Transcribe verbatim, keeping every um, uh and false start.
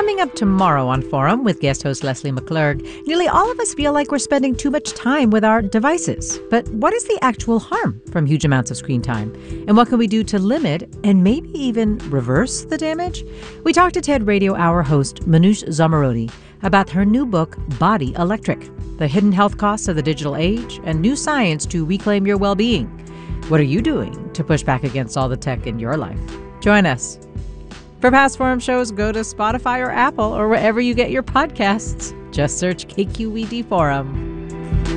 Coming up tomorrow on Forum with guest host Leslie McClurg, nearly all of us feel like we're spending too much time with our devices. But what is the actual harm from huge amounts of screen time? And what can we do to limit and maybe even reverse the damage? We talked to TED Radio Hour host Manoush Zomorodi about her new book, Body Electric, the hidden health costs of the digital age and new science to reclaim your well-being. What are you doing to push back against all the tech in your life? Join us. For past Forum shows, go to Spotify or Apple or wherever you get your podcasts. Just search K Q E D Forum.